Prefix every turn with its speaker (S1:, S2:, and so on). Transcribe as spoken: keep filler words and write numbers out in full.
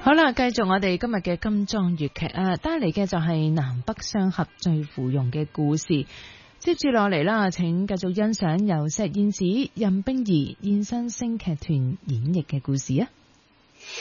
S1: 好啦，繼續我哋今日嘅金裝粵劇啊，帶嚟嘅就係南北相合最芙蓉嘅故事。接住落嚟啦，請繼續欣賞由石燕子、任冰兒現身星劇團演繹嘅故事啊！